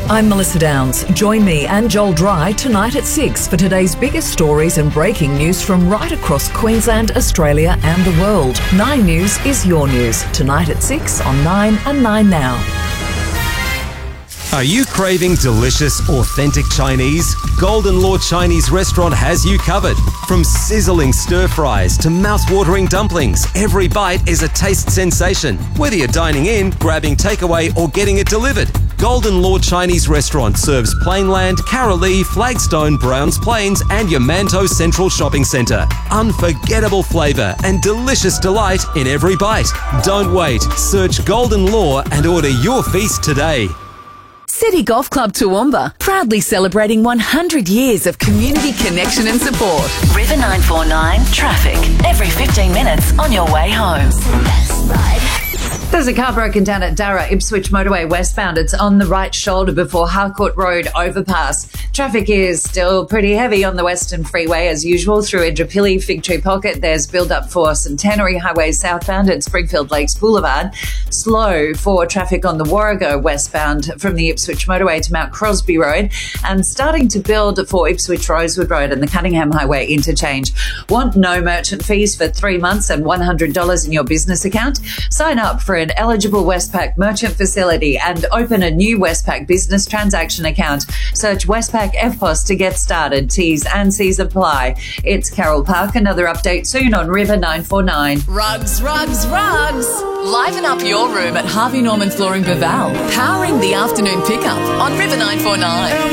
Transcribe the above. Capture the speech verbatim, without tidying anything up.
I'm Melissa Downs. Join me and Joel Dry tonight at six for today's biggest stories and breaking news from right across Queensland, Australia and the world. Nine News is your news. Tonight at six on Nine and Nine Now. Are you craving delicious, authentic Chinese? Golden Law Chinese Restaurant has you covered. From sizzling stir-fries to mouth-watering dumplings, every bite is a taste sensation. Whether you're dining in, grabbing takeaway or getting it delivered, Golden Law Chinese Restaurant serves Plainland, Carolee, Flagstone, Browns Plains and Yamanto Central Shopping Centre. Unforgettable flavour and delicious delight in every bite. Don't wait. Search Golden Law and order your feast today. City Golf Club Toowoomba, proudly celebrating one hundred years of community connection and support. River nine four nine traffic every fifteen minutes on your way home. There's a car broken down at Darra Ipswich Motorway westbound. It's on the right shoulder before Harcourt Road overpass. Traffic is still pretty heavy on the Western Freeway as usual through Indooroopilly, Fig Tree Pocket. There's build-up for Centenary Highway southbound at Springfield Lakes Boulevard. Slow for traffic on the Warrego westbound from the Ipswich Motorway to Mount Crosby Road, and starting to build for Ipswich Rosewood Road and the Cunningham Highway interchange. Want no merchant fees for three months and one hundred dollars in your business account? Sign up for an eligible Westpac merchant facility and open a new Westpac business transaction account. Search Westpac F P O S to get started. T's and C's apply. It's Carol Park. Another update soon on River nine four nine. Rugs, rugs, rugs. Liven up your room at Harvey Norman Flooring Baval, powering the afternoon pickup on River nine four nine.